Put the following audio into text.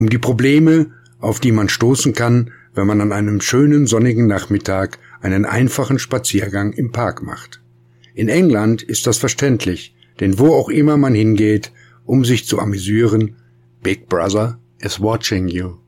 um die Probleme, auf die man stoßen kann, wenn man an einem schönen sonnigen Nachmittag einen einfachen Spaziergang im Park macht. In England ist das verständlich, denn wo auch immer man hingeht, um sich zu amüsieren, Big Brother is watching you.